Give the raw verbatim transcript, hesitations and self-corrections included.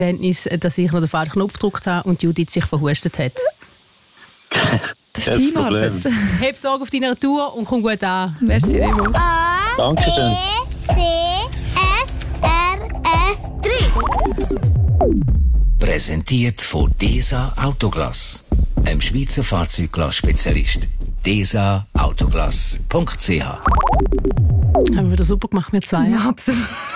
Verständnis, dass ich noch den falschen Knopf gedrückt habe und Judith sich verhustet hat. Das ist Teamarbeit. Hab Sorge auf deiner Tour und komm gut an. Merci, Remo. Dankeschön. C S R F drei. Präsentiert von DESA Autoglass, einem Schweizer Fahrzeugglas-Spezialist. desa autoglass punkt c h. Haben wir wieder super gemacht, wir zwei. Ja, absolut.